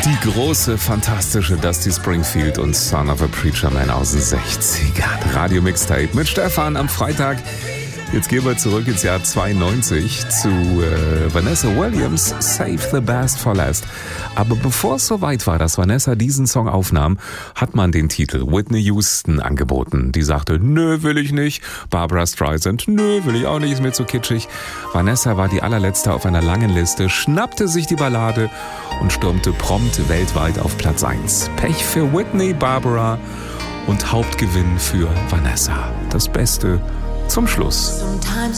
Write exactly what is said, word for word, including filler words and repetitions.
Die große, fantastische Dusty Springfield und Son of a Preacher Man aus den sechzigern. Radio Mixtape mit Stefan am Freitag. Jetzt gehen wir zurück ins Jahr zweiundneunzig zu äh, Vanessa Williams, Save the Best for Last. Aber bevor es soweit war, dass Vanessa diesen Song aufnahm, hat man den Titel Whitney Houston angeboten. Die sagte, nö, will ich nicht. Barbra Streisand, nö, will ich auch nicht, ist mir zu kitschig. Vanessa war die allerletzte auf einer langen Liste, schnappte sich die Ballade und stürmte prompt weltweit auf Platz eins. Pech für Whitney, Barbara und Hauptgewinn für Vanessa. Das Beste zum Schluss.